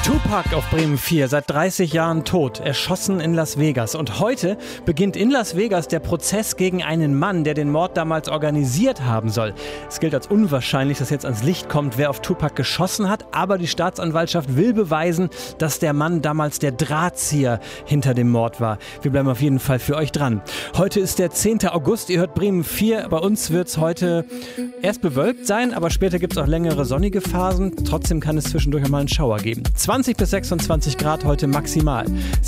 Tupac auf Bremen 4, seit 30 Jahren tot, erschossen in Las Vegas. Und heute beginnt in Las Vegas der Prozess gegen einen Mann, der den Mord damals organisiert haben soll. Es gilt als unwahrscheinlich, dass jetzt ans Licht kommt, wer auf Tupac geschossen hat. Aber die Staatsanwaltschaft will beweisen, dass der Mann damals der Drahtzieher hinter dem Mord war. Wir bleiben auf jeden Fall für euch dran. Heute ist der 10. August, ihr hört Bremen 4. Bei uns wird es heute erst bewölkt sein, aber später gibt es auch längere sonnige Phasen. Trotzdem kann es zwischendurch auch mal einen Schauer geben. 20 bis 26 Grad heute maximal.